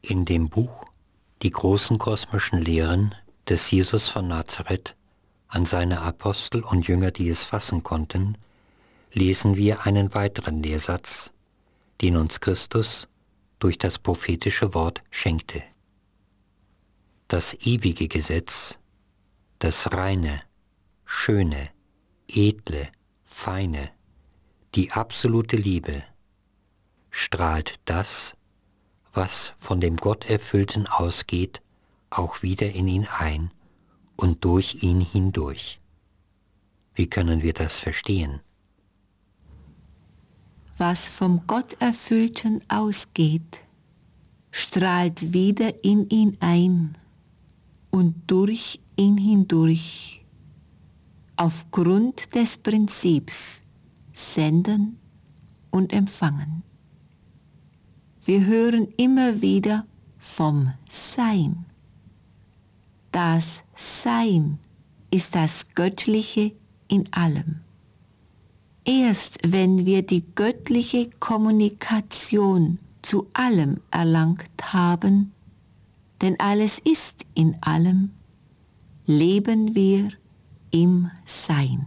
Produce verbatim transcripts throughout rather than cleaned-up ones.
In dem Buch Die großen kosmischen Lehren des Jesus von Nazareth an seine Apostel und Jünger, die es fassen konnten, lesen wir einen weiteren Lehrsatz, den uns Christus durch das prophetische Wort schenkte. Das ewige Gesetz, das reine, schöne, edle, feine, die absolute Liebe, strahlt das, was von dem Gotterfüllten ausgeht, auch wieder in ihn ein und durch ihn hindurch. Wie können wir das verstehen? Was vom Gotterfüllten ausgeht, strahlt wieder in ihn ein und durch ihn hindurch, aufgrund des Prinzips Senden und Empfangen. Wir hören immer wieder vom Sein. Das Sein ist das Göttliche in allem. Erst wenn wir die göttliche Kommunikation zu allem erlangt haben, denn alles ist in allem, leben wir im Sein.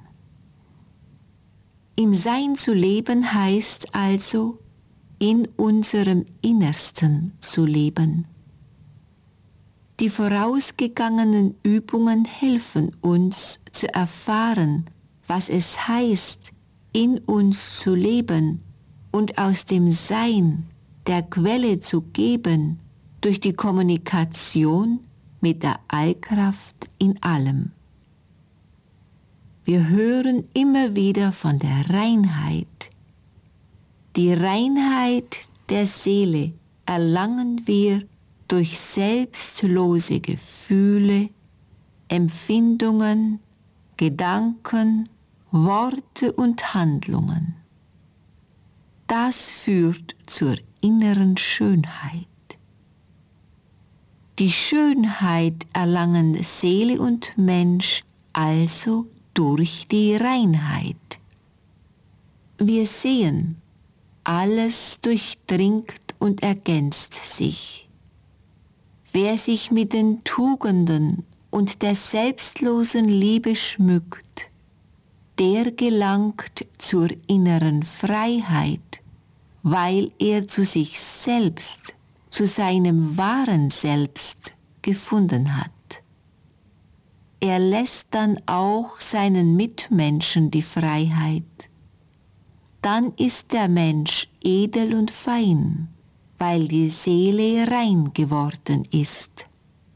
Im Sein zu leben heißt also, in unserem Innersten zu leben. Die vorausgegangenen Übungen helfen uns zu erfahren, was es heißt, in uns zu leben und aus dem Sein der Quelle zu geben, durch die Kommunikation mit der Allkraft in allem. Wir hören immer wieder von der Reinheit. Die Reinheit der Seele erlangen wir durch selbstlose Gefühle, Empfindungen, Gedanken, Worte und Handlungen. Das führt zur inneren Schönheit. Die Schönheit erlangen Seele und Mensch also durch die Reinheit. Wir sehen, alles durchdringt und ergänzt sich. Wer sich mit den Tugenden und der selbstlosen Liebe schmückt, der gelangt zur inneren Freiheit, weil er zu sich selbst, zu seinem wahren Selbst gefunden hat. Er lässt dann auch seinen Mitmenschen die Freiheit. Dann ist der Mensch edel und fein, weil die Seele rein geworden ist.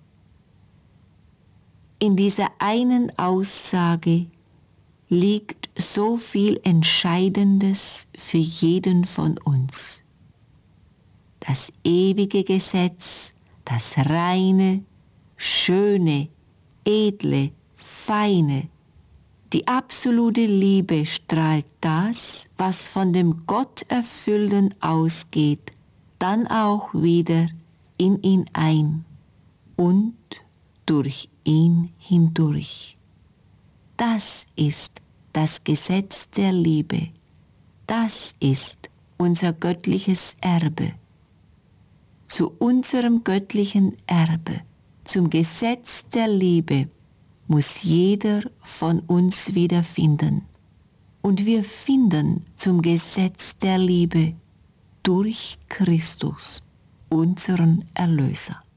In dieser einen Aussage liegt so viel Entscheidendes für jeden von uns. Das ewige Gesetz, das reine, schöne, edle, feine, die absolute Liebe strahlt das, was von dem Gotterfüllten ausgeht, dann auch wieder in ihn ein und durch ihn hindurch. Das ist das Gesetz der Liebe. Das ist unser göttliches Erbe. Zu unserem göttlichen Erbe, zum Gesetz der Liebe, muss jeder von uns wiederfinden. Und wir finden zum Gesetz der Liebe durch Christus, unseren Erlöser.